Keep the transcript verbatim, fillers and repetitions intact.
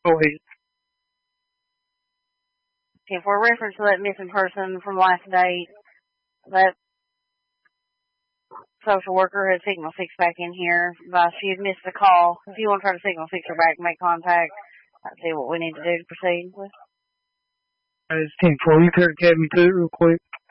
Go ahead. Okay, for reference to that missing person from last date, that social worker had Signal six back in here. Uh, she had missed the call. If you want to try to Signal six her back, make contact. Let's see what we need to do to proceed with. It's ten four. You clear Academy two real quick.